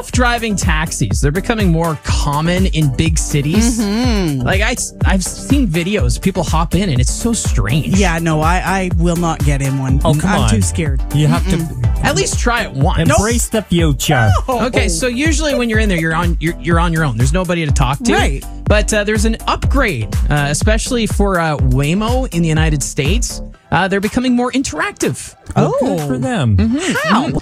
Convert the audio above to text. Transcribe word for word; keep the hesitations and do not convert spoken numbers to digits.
Driving taxis, they're becoming more common in big cities. Mm-hmm. Like I, I've seen videos, people hop in and it's so strange. Yeah, no, I, I will not get in one. Oh, come I'm on. too scared. You have to At least try it once. embrace the future. Okay, so usually when you're in there, you're on you're, you're on your own. There's nobody to talk to. Right. But uh, there's an upgrade, uh, especially for uh, Waymo in the United States. Uh, they're becoming more interactive. Well, good for them. How?